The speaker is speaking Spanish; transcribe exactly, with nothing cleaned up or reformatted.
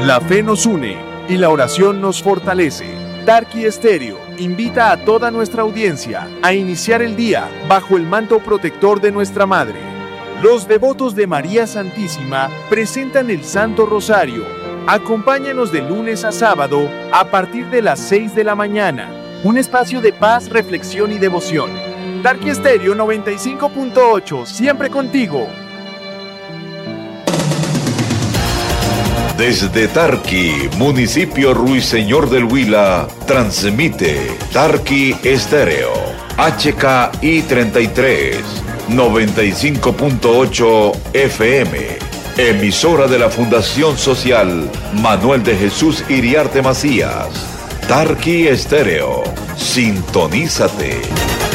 La fe nos une y la oración nos fortalece. Tarqui Estéreo invita a toda nuestra audiencia a iniciar el día bajo el manto protector de nuestra Madre. Los devotos de María Santísima presentan el Santo Rosario. Acompáñanos de lunes a sábado a partir de las seis de la mañana. Un espacio de paz, reflexión y devoción. Tarqui Estéreo noventa y cinco punto ocho, siempre contigo. Desde Tarqui, municipio Ruiseñor del Huila, transmite Tarqui Estéreo, H K I treinta y tres, noventa y cinco punto ocho F M, emisora de la Fundación Social Manuel de Jesús Iriarte Macías. Tarqui Estéreo, sintonízate.